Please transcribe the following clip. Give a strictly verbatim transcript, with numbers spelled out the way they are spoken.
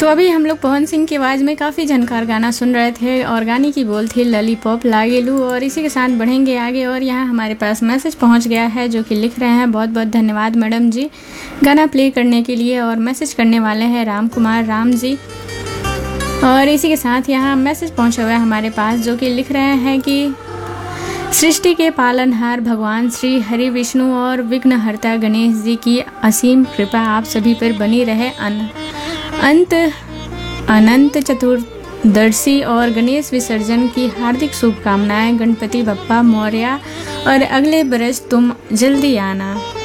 तो अभी हम लोग पवन सिंह की आवाज़ में काफ़ी झनकार गाना सुन रहे थे और गाने की बोल थी लॉलीपॉप लागेलू। और इसी के साथ बढ़ेंगे आगे और यहाँ हमारे पास मैसेज पहुँच गया है जो कि लिख रहे हैं, बहुत बहुत धन्यवाद मैडम जी गाना प्ले करने के लिए। और मैसेज करने वाले हैं राम कुमार राम जी। और इसी के साथ यहाँ मैसेज पहुँचा हुआ है हमारे पास जो कि लिख रहे हैं कि सृष्टि के पालनहार भगवान श्री हरि विष्णु और विघ्नहर्ता गणेश जी की असीम कृपा आप सभी पर बनी रहे। अन अंत अनंत चतुर्दशी और गणेश विसर्जन की हार्दिक शुभकामनाएं। गणपति बप्पा मौर्य और अगले बरस तुम जल्दी आना।